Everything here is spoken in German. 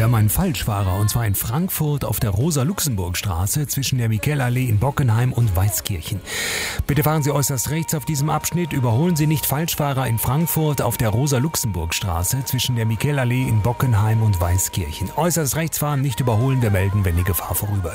Wir haben einen Falschfahrer, und zwar in Frankfurt auf der Rosa-Luxemburg-Straße zwischen der Michelallee in Bockenheim und Weißkirchen. Bitte fahren Sie äußerst rechts auf diesem Abschnitt. Überholen Sie nicht Falschfahrer in Frankfurt auf der Rosa-Luxemburg-Straße zwischen der Michelallee in Bockenheim und Weißkirchen. Äußerst rechts fahren, nicht überholen. Wir melden, wenn die Gefahr vorüber ist.